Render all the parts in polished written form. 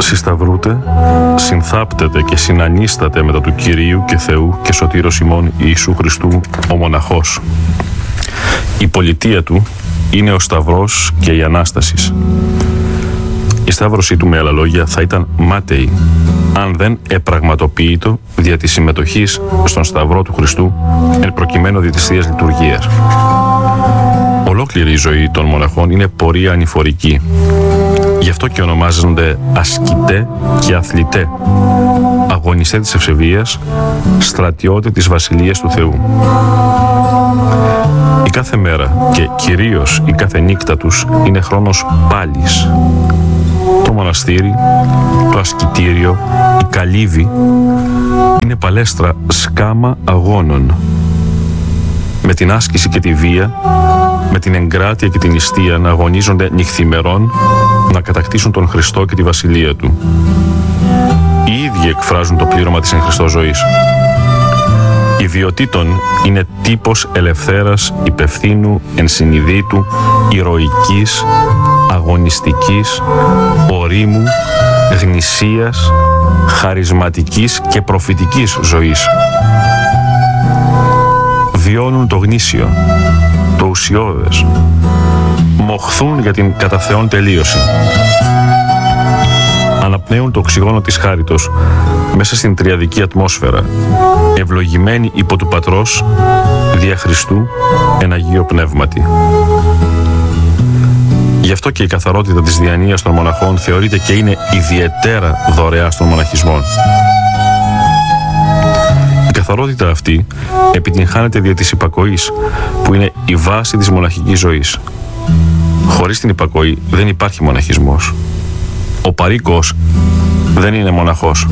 συσταυρούται, συνθάπτεται και συνανίσταται μετά του Κυρίου και Θεού και Σωτήρος ημών Ιησού Χριστού ο μοναχός. Η πολιτεία του είναι ο Σταυρός και η Ανάστασης. Η σταύρωσή του, με άλλα λόγια, θα ήταν μάταιη αν δεν επραγματοποιείτο δια της συμμετοχής στον Σταυρό του Χριστού εν προκειμένου δια της Θείας Λειτουργίας. Ολόκληρη η ζωή των μοναχών είναι πορεία ανηφορική. Γι' αυτό και ονομάζονται ασκητέ και αθλητέ, αγωνιστέ της ευσεβίας, στρατιώτε της Βασιλείας του Θεού. Η κάθε μέρα και κυρίως η κάθε νύχτα τους είναι χρόνος πάλης. Το μοναστήρι, το ασκητήριο, η καλύβη είναι παλέστρα σκάμα αγώνων. Με την άσκηση και τη βία, με την εγκράτεια και την νηστεία να αγωνίζονται νυχθημερών να κατακτήσουν τον Χριστό και τη Βασιλεία Του. Οι ίδιοι εκφράζουν το πλήρωμα της εν Χριστώ ζωής. Ιδιωτήτων είναι τύπος ελευθέρας, υπευθύνου, ενσυνειδήτου, ηρωικής, αγωνιστικής, ορίμου, γνησίας, χαρισματικής και προφητικής ζωής. Βιώνουν το γνήσιο, το ουσιώδες, μοχθούν για την κατά Θεόν τελείωση. Αναπνέουν το οξυγόνο της χάριτος μέσα στην τριαδική ατμόσφαιρα, ευλογημένοι υπό του Πατρός, δια Χριστού, εν Αγίο Πνεύματι. Γι' αυτό και η καθαρότητα της διανοίας των μοναχών θεωρείται και είναι ιδιαιτέρα δωρεά των μοναχισμών. Η καθαρότητα αυτή επιτυγχάνεται δια της υπακοής, που είναι η βάση της μοναχικής ζωής. Χωρίς την υπακοή δεν υπάρχει μοναχισμός. Ο παροίκος δεν είναι μοναχός.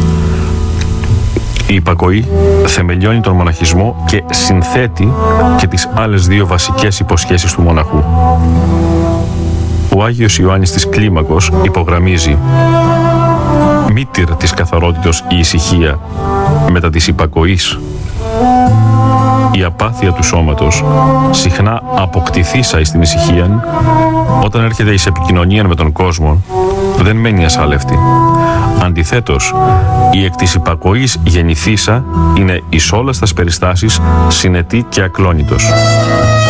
Η υπακοή θεμελιώνει τον μοναχισμό και συνθέτει και τις άλλες δύο βασικές υποσχέσεις του μοναχού. Ο Άγιος Ιωάννης της Κλίμακος υπογραμμίζει: μήτηρ της καθαρότητος η ησυχία μετά της υπακοής. Η απάθεια του σώματος συχνά αποκτηθήσα εις την ησυχία, όταν έρχεται εις επικοινωνία με τον κόσμο, δεν μένει ασάλευτη. Αντιθέτως, η εκ της υπακοής γεννηθήσα είναι εις όλας τας περιστάσεις συνετή και ακλόνητος.